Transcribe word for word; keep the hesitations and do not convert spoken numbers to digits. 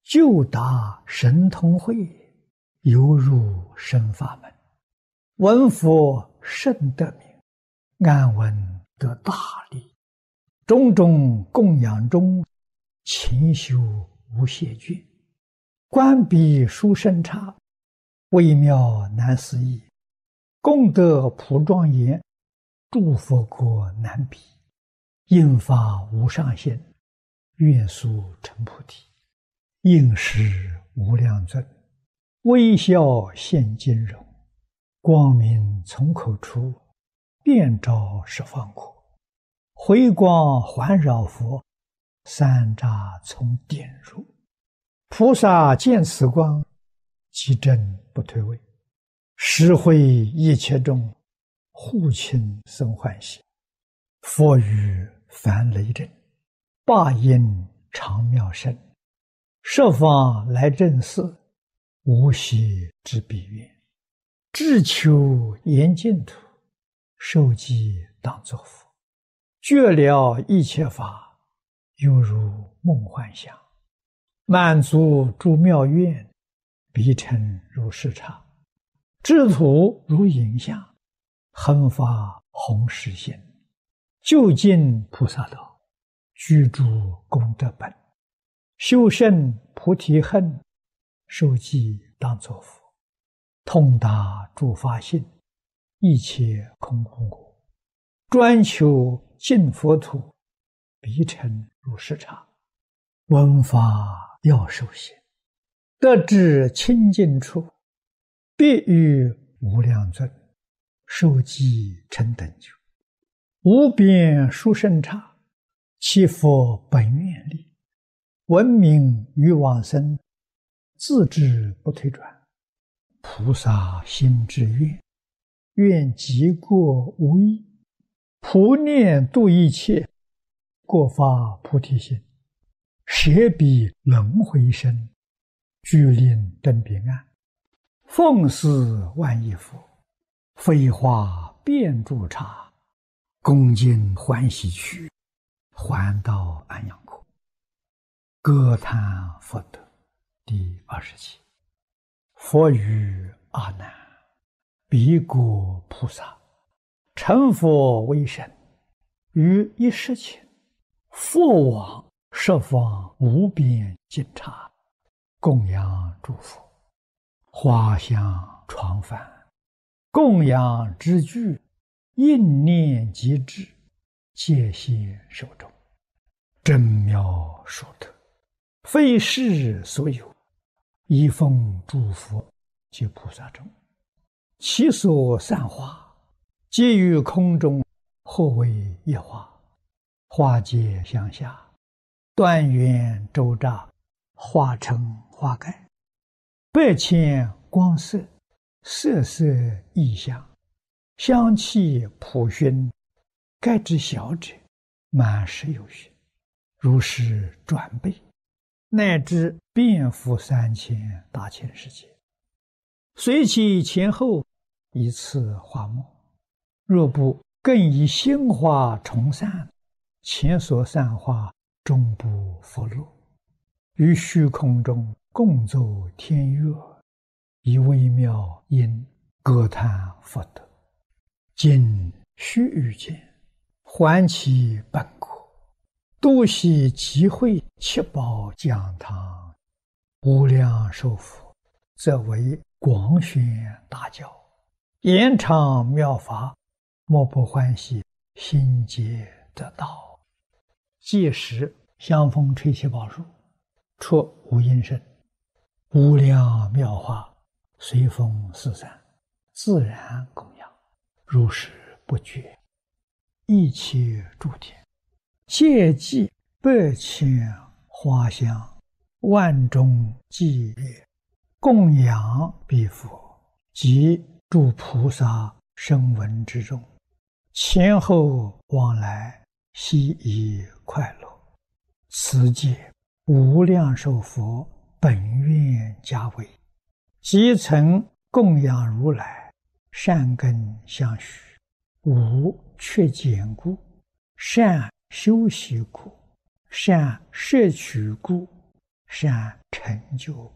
就达神通会，犹入神法门。闻佛甚得名，安闻得大利。种种供养中，勤修无懈倦。观彼殊胜刹，微妙难思议。功德普庄严，诸佛国难比。应发无上心，愿速成菩提。应时无量尊，微笑现金容。光明从口出，遍照十方国。回光环绕佛，三匝从点入。菩萨见此光，即真不退位。实会一切众，护亲生欢喜。佛语凡雷震，霸音常妙声。设方来正寺，无息之彼愿。志求严净土，受记当作佛。觉了一切法，犹如梦幻想。满足诸妙愿，彼尘如视察。智土如影像，恒发弘誓心。究竟菩萨道，居住功德本。修胜菩提恨，受记当作佛。通达诸法性，一切空空果。专求净佛土，彼尘如视察。闻法要受行，得至清净处，必遇无量尊。受记成等觉，无边殊胜刹。其佛本愿力，闻名于往生，自知不退转。菩萨心之愿，愿极过无异。普念度一切，过发菩提心。舍彼轮回身，具令登彼岸。奉祀万亿佛，飞化遍诸刹。恭敬欢喜去，还到安阳国。歌叹佛德第二十七。佛语阿难：彼国菩萨，成佛为身，于一时前，佛往十方无边尽刹，供养诸佛。花香床幡，供养之具，应念即至，戒现手中。真妙殊特，非世所有。一奉诸佛及菩萨中，其所散花，皆于空中，或为一花。花结相下，端圆周匝，化成花盖。百千光色，色色异香，香气普熏。盖之小者，满十有余，如是转倍，乃至遍覆三千大千世界。随其前后，以次花末。若不更以新花重散，前所散花终不复落。于虚空中共奏天乐，以微妙音歌叹佛德。今须臾间，还其本国。多悉集会七宝讲堂，无量寿佛，则为广宣大教，延长妙法，莫不欢喜，心结得道。届时香风吹七宝树，出无音声，无量妙法随风四散，自然供养，如是不绝。一切诸天，戒祭百千花香，万众伎乐，供养彼佛及诸菩萨声闻之中，前后往来，悉以快乐。此界无量寿佛本愿加为，即曾供养如来，善根相续，无缺减故，善修习故，善摄取故， 善成就。